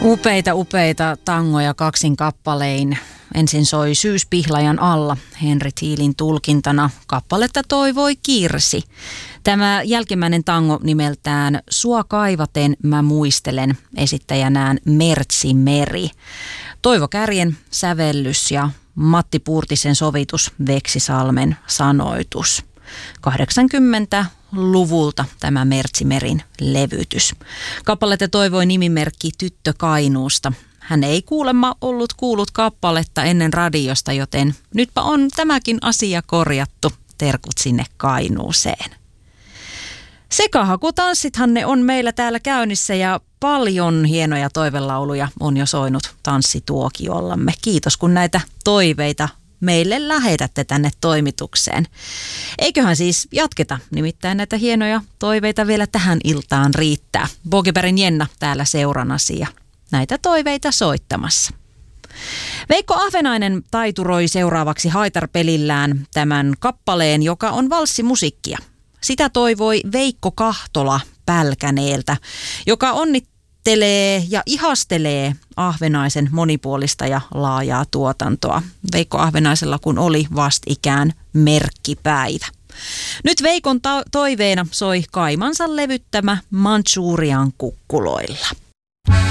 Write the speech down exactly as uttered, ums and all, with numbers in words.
Upeita, upeita tangoja kaksin kappalein. Ensin soi Syyspihlajan alla Henry Thielin tulkintana. Kappaletta toivoi Kirsi. Tämä jälkimmäinen tango nimeltään Sua kaivaten mä muistelen, esittäjänään Mertsi Meri. Toivo Kärjen sävellys ja Matti Puurtisen sovitus, Veksisalmen sanoitus. kahdeksankymmentäluvulta tämä Mertsi Merin levytys. Kappaletta toivoi nimimerkki Tyttö Kainuusta. Hän ei kuulemma ollut kuullut kappaletta ennen radiosta, joten nytpä on tämäkin asia korjattu. Terkut sinne Kainuuseen. Sekahakutanssithan ne on meillä täällä käynnissä ja paljon hienoja toivelauluja on jo soinut tanssituokiollamme. Kiitos kun näitä toiveita meille lähetätte tänne toimitukseen. Eiköhän siis jatketa, nimittäin näitä hienoja toiveita vielä tähän iltaan riittää. Bogebergin Jenna täällä seurannasi ja näitä toiveita soittamassa. Veikko Ahvenainen taituroi seuraavaksi haitarpelillään tämän kappaleen, joka on valssimusiikkia. Sitä toivoi Veikko Kahtola Pälkäneeltä, joka onnittelee ja ihastelee Ahvenaisen monipuolista ja laajaa tuotantoa. Veikko Ahvenaisella kun oli vastikään merkkipäivä. Nyt Veikon ta- toiveena soi Kaimansa levyttämä Manchurian kukkuloilla.